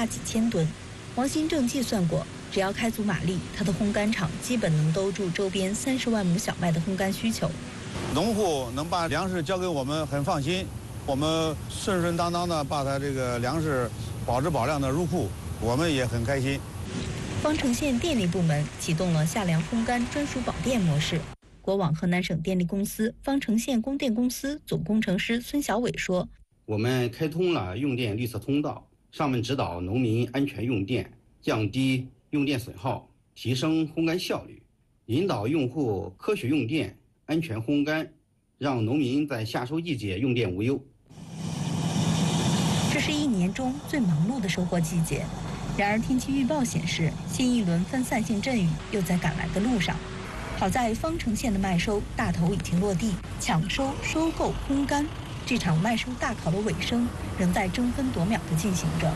大几千吨。王新正计算过，只要开足马力，他的烘干厂基本能兜住周边30万亩小麦的烘干需求。 农户能把粮食交给我们，很放心，我们顺顺当当的把他这个粮食保质保量的入库，我们也很开心。 方城县电力部门启动了夏粮烘干专属保电模式。国网河南省电力公司方城县供电公司总工程师孙小伟说：“ 我们开通了用电绿色通道，上面指导农民安全用电，降低用电损耗，提升烘干效率，引导用户科学用电、安全烘干，让农民在夏收季节用电无忧。” 这是一年中最忙碌的收获季节。然而天气预报显示，新一轮分散性阵雨又在赶来的路上。好在方城县的麦收大头已经落地，抢收、收购、烘干，这场麦收大考的尾声仍在争分夺秒地进行着。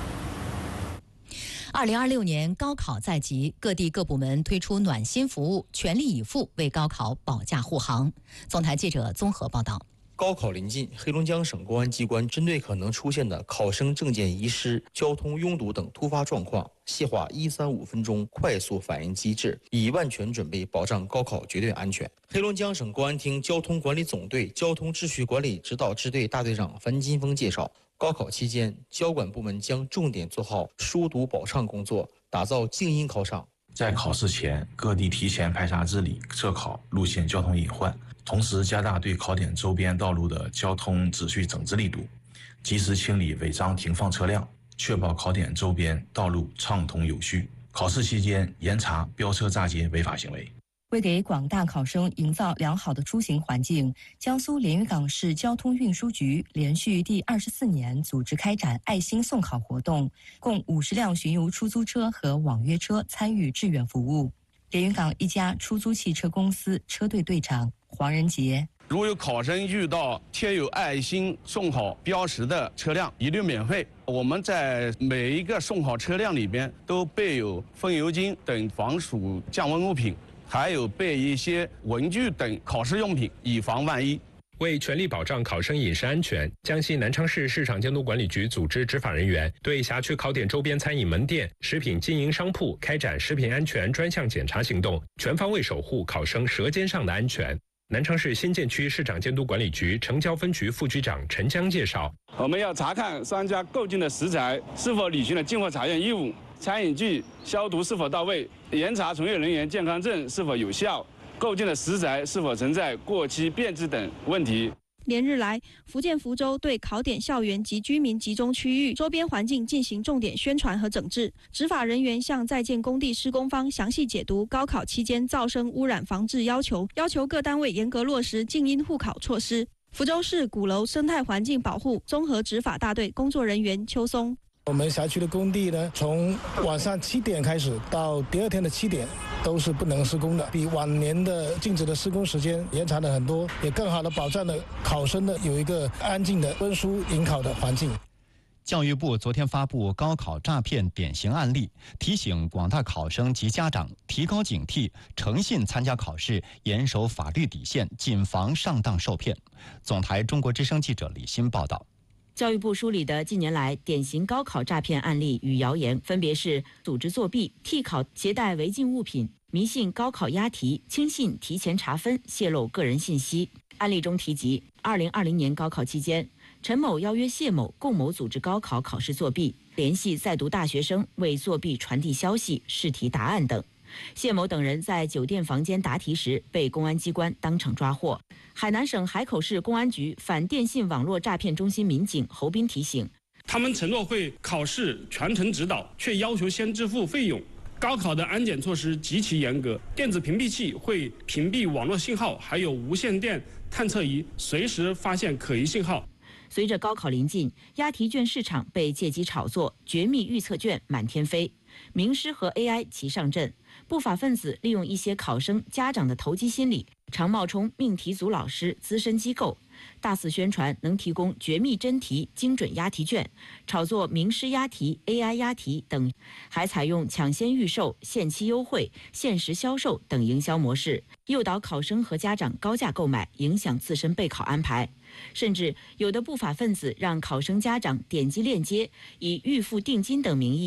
2026年高考在即，各地各部门推出暖心服务，全力以赴为高考保驾护航。总台记者综合报道。 高考临近，黑龙江省公安机关针对可能出现的考生证件遗失、交通拥堵等突发状况，细化135分钟快速反应机制，以万全准备保障高考绝对安全。黑龙江省公安厅交通管理总队交通秩序管理指导支队大队长樊金峰介绍，高考期间，交管部门将重点做好疏堵保畅工作，打造静音考场。 在考试前，各地提前排查治理测考路线交通隐患，同时加大对考点周边道路的交通秩序整治力度，及时清理违章停放车辆，确保考点周边道路畅通有序。考试期间严查飙车炸街违法行为。 为给广大考生营造良好的出行环境，江苏连云港市交通运输局连续第24年组织开展爱心送考活动，共50辆巡游出租车和网约车参与志愿服务。连云港一家出租汽车公司车队队长黄仁杰： 如有考生遇到贴有爱心送考标识的车辆，一律免费。我们在每一个送考车辆里边都备有风油精等防暑降温物品，还有备一些文具等考试用品，以防万一。 为全力保障考生饮食安全，江西南昌市市场监督管理局组织执法人员对辖区考点周边餐饮门店、食品经营商铺开展食品安全专项检查行动，全方位守护考生舌尖上的安全。南昌市新建区市场监督管理局城郊分局副局长陈江介绍， 我们要查看商家购进的食材是否履行了进货查验义务，餐饮具消毒是否到位，严查从业人员健康证是否有效，购进的食材是否存在过期变质等问题。 连日来，福建福州对考点校园及居民集中区域周边环境进行重点宣传和整治。执法人员向在建工地施工方详细解读高考期间噪声污染防治要求，要求各单位严格落实静音护考措施。福州市鼓楼生态环境保护综合执法大队工作人员邱松： 我们辖区的工地呢，从晚上7点开始到第2天的7点都是不能施工的，比往年的禁止的施工时间延长了很多，也更好的保障了考生的有一个安静的温书迎考的环境。 教育部昨天发布高考诈骗典型案例，提醒广大考生及家长提高警惕，诚信参加考试，严守法律底线，谨防上当受骗。总台中国之声记者李欣报道。 教育部梳理的近年来典型高考诈骗案例与谣言，分别是组织作弊、替考携带违禁物品、迷信高考押题、轻信提前查分、泄露个人信息。案例中提及，2020年高考期间，陈某邀约谢某共谋组织高考考试作弊，联系在读大学生为作弊传递消息、试题答案等。谢某等人在酒店房间答题时被公安机关当场抓获。海南省海口市公安局反电信网络诈骗中心民警侯斌提醒， 他们承诺会考试全程指导，却要求先支付费用。高考的安检措施极其严格，电子屏蔽器会屏蔽网络信号，还有无线电探测仪随时发现可疑信号。 随着高考临近，押题卷市场被借机炒作，绝密预测卷满天飞，名师和 AI 齐上阵。不法分子利用一些考生、家长的投机心理，常冒充命题组老师、资深机构，大肆宣传能提供绝密真题、精准押题卷，炒作名师押题、AI 押题等，还采用抢先预售、限期优惠、限时销售等营销模式，诱导考生和家长高价购买，影响自身备考安排。甚至有的不法分子让考生家长点击链接，以预付定金等名义